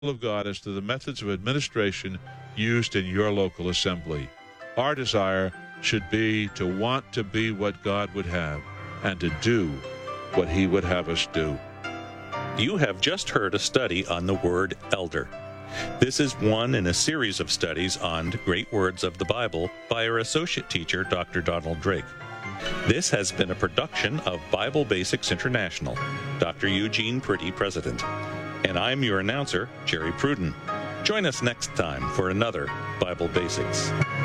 of God as to the methods of administration used in your local assembly. Our desire should be to want to be what God would have and to do what He would have us do. You have just heard a study on the word elder. This is one in a series of studies on great words of the Bible by our associate teacher, Dr. Donald Drake. This has been a production of Bible Basics International. Dr. Eugene Priddy, President. And I'm your announcer, Jerry Pruden. Join us next time for another Bible Basics.